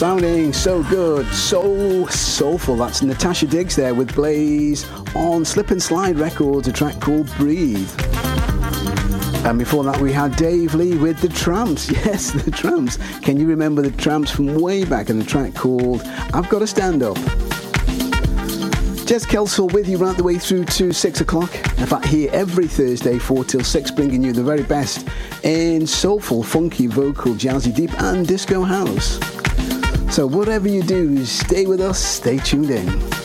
Sounding so good, so soulful. That's Natasha Diggs there with Blaze on Slip and Slide Records, a track called Breathe. And before that we had Dave Lee with The Tramps. Yes, The Tramps. Can you remember The Tramps from way back in the track called I've Got to Stand Up? Jez Kelsall with you right the way through to 6 o'clock. In fact, here every Thursday 4 till 6, bringing you the very best in soulful, funky, vocal, jazzy, deep and disco house. So whatever you do, stay with us, stay tuned in.